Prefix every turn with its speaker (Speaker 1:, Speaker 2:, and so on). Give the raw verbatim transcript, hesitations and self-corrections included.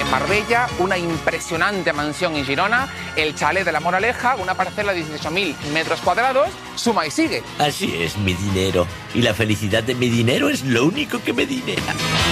Speaker 1: en Marbella, una impresionante mansión en Girona, el chalet de la Moraleja, una parcela de dieciocho mil metros cuadrados, suma y sigue.
Speaker 2: Así es, mi dinero. Y la felicidad de mi dinero es lo único que me dinera.